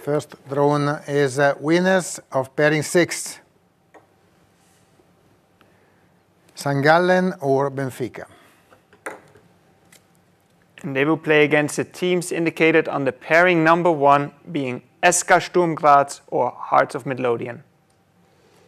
First drawn is winners of pairing 6. St. Gallen or Benfica. And they will play against the teams indicated on the pairing number 1, being SK Sturm Graz or Hearts of Midlothian.